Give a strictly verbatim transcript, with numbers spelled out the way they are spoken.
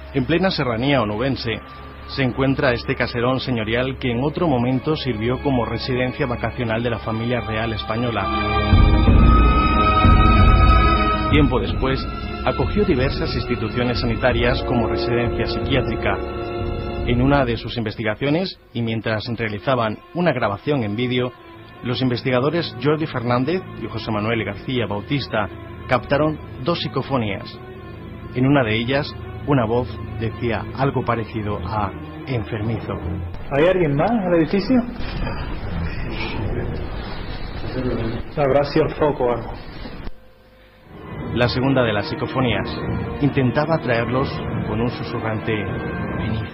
En plena serranía onubense se encuentra este caserón señorial que en otro momento sirvió como residencia vacacional de la familia real española. Tiempo después, acogió diversas instituciones sanitarias como residencia psiquiátrica. En una de sus investigaciones, y mientras realizaban una grabación en vídeo, los investigadores Jordi Fernández y José Manuel García Bautista captaron dos psicofonías. En una de ellas, una voz decía algo parecido a enfermizo. ¿Hay alguien más en el edificio? Habrá sido el foco o algo. La segunda de las psicofonías intentaba atraerlos con un susurrante venid.